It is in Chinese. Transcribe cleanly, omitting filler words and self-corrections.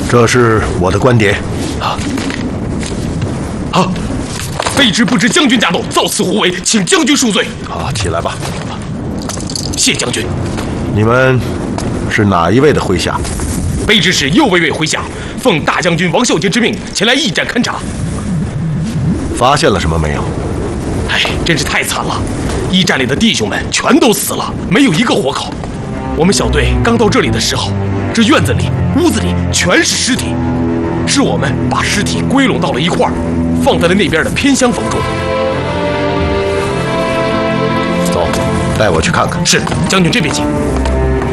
这是我的观点。 卑职不知将军驾到，造此胡为，请将军恕罪。 起来吧。 谢将军。 你们是哪一位的麾下？ 卑职是右卫尉麾下，奉大将军王孝杰之命前来驿站勘察。 发现了什么没有？ 真是太惨了！驿站里的弟兄们全都死了，没有一个活口。我们小队刚到这里的时候，这院子里、屋子里全是尸体，是我们把尸体归拢到了一块儿，放在了那边的偏厢房中。 走，带我去看看。 是，将军这边请。